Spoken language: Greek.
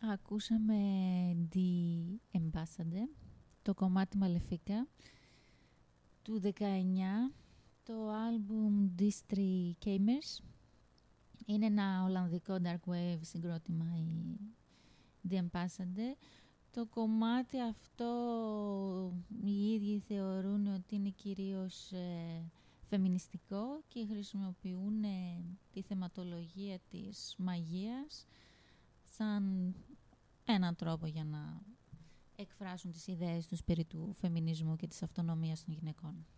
Ακούσαμε The Ambassador, το κομμάτι Μαλεφίκα του 19, το άλμπουμ Distri Kamers. Είναι ένα ολλανδικό dark wave συγκρότημα η The Ambassador. Το κομμάτι αυτό οι ίδιοι θεωρούν ότι είναι κυρίως φεμινιστικό και χρησιμοποιούν τη θεματολογία της μαγείας σαν έναν τρόπο για να εκφράσουν τις ιδέες τους περί του φεμινισμού και της αυτονομίας των γυναικών.